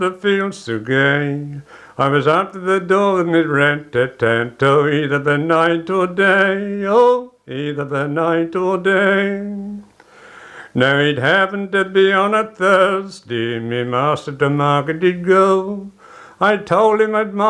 the fields so gay. I was up to the door and it rat-tat-tat-oh, either by night or day, oh, either by night or day. Now it happened to be on a Thursday, me master to market did go. I told him I'd